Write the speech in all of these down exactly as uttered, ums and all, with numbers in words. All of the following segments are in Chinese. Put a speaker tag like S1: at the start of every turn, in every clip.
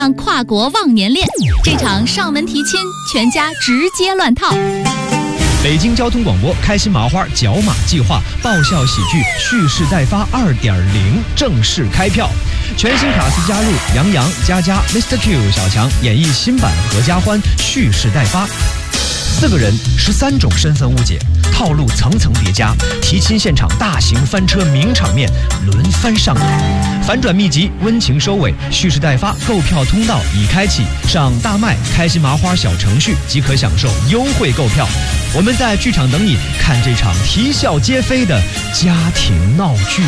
S1: 跨国忘年恋，这场上门提亲，全家直接乱套。
S2: 北京交通广播开心麻花角马计划爆笑喜剧蓄势待发 二点零 正式开票，全新卡司加入杨洋、佳佳、Mister Q、小强演绎新版合家欢蓄势待发。四个人，十三种身份误解，套路层层叠加，提亲现场大型翻车名场面轮番上演，反转秘籍温情收尾，蓄势待发购票通道已开启，上大麦开心麻花小程序即可享受优惠购票。我们在剧场等你，看这场啼笑皆非的家庭闹剧。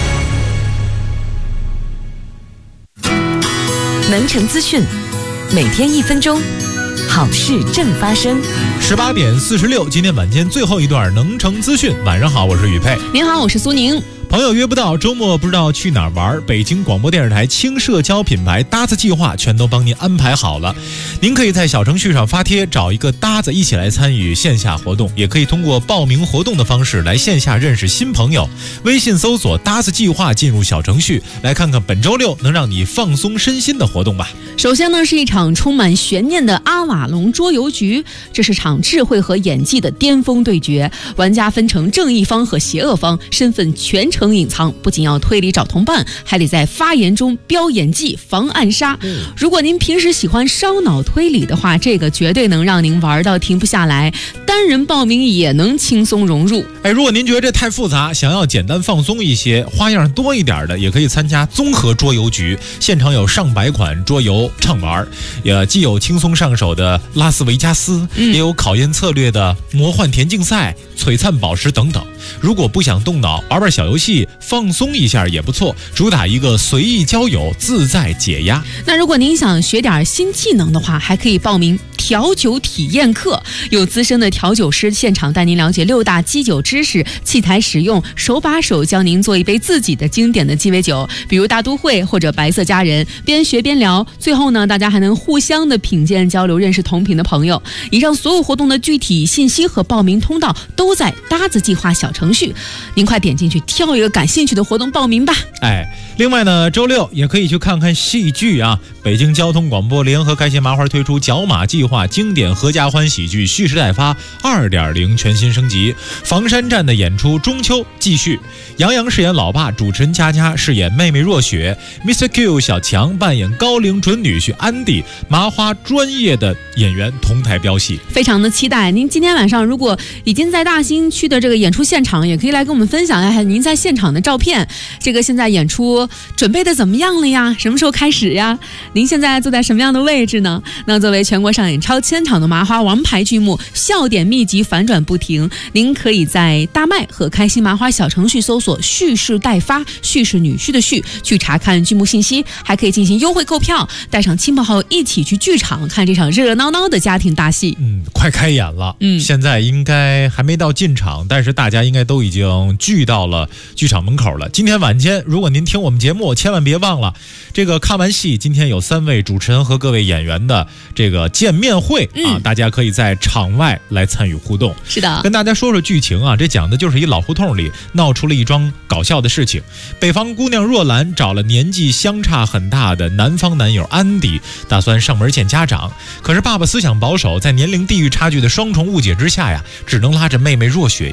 S3: 能城资讯，每天一分钟，好事正发生。
S4: 十八点四十六，今天晚间最后一段能城资讯。晚上好，我是宇佩。
S5: 您好，我是苏宁。
S4: 朋友约不到，周末不知道去哪儿玩，北京广播电视台轻社交品牌搭子计划全都帮您安排好了。您可以在小程序上发帖，找一个搭子一起来参与线下活动，也可以通过报名活动的方式来线下认识新朋友。微信搜索搭子计划，进入小程序，来看看本周六能让你放松身心的活动吧。
S5: 首先呢，是一场充满悬念的阿瓦隆桌游局，这是场智慧和演技的巅峰对决，玩家分成正义方和邪恶方，身份全程隐藏，不仅要推理找同伴，还得在发言中飙演技防暗杀。嗯、如果您平时喜欢烧脑推理的话，这个绝对能让您玩到停不下来，单人报名也能轻松融入。
S4: 哎，如果您觉得这太复杂，想要简单放松一些，花样多一点的，也可以参加综合桌游局，现场有上百款桌游畅玩，也既有轻松上手的拉斯维加斯、嗯、也有考验策略的魔幻田径赛、璀璨宝石等等。如果不想动脑，玩玩小游戏放松一下也不错，主打一个随意交友，自在解压。
S5: 那如果您想学点新技能的话，还可以报名调酒体验课，有资深的调酒师现场带您了解六大基酒知识，器材使用，手把手教您做一杯自己的经典的鸡尾酒，比如大都会或者白色佳人，边学边聊。最后呢，大家还能互相的品鉴交流，认识同品的朋友。以上所有活动的具体信息和报名通道都在搭子计划小程序，您快点进去挑一个感兴趣的活动报名吧。
S4: 哎，另外呢，周六也可以去看看戏剧啊。北京交通广播联合开心麻花推出角马计划经典合家欢喜剧蓄势待发 二点零 全新升级，房山站的演出中秋继续。杨洋饰演老爸，主持人佳佳饰演妹妹若雪， Mister Q 小强扮演高龄准女婿安迪，麻花专业的演员同台飙戏，
S5: 非常的期待。您今天晚上如果已经在大兴区的这个演出现场，也可以来跟我们分享一下您在现场的照片。这个现在演出准备的怎么样了呀？什么时候开始呀？您现在坐在什么样的位置呢？那作为全国上演超千场的麻花王牌剧目，笑点密集，反转不停。您可以在大麦和开心麻花小程序搜索蓄势待发，蓄是女婿的蓄，去查看剧目信息，还可以进行优惠购票，带上亲朋好友一起去剧场看这场热热闹闹的家庭大戏。
S4: 嗯，快开演了。嗯，现在应该还没到进场，但是大家应该都已经聚到了剧场门口了。今天晚间，如果您听我们节目，千万别忘了这个看完戏，今天有三位主持人和各位演员的这个见面会、嗯、啊，大家可以在场外来参与互动。
S5: 是的，
S4: 跟大家说说剧情啊，这讲的就是一老胡同里闹出了一桩搞笑的事情。北方姑娘若兰找了年纪相差很大的南方男友安迪，打算上门见家长，可是爸爸思想保守，在年龄地域差距的双重误解之下呀，只能拉着妹妹若雪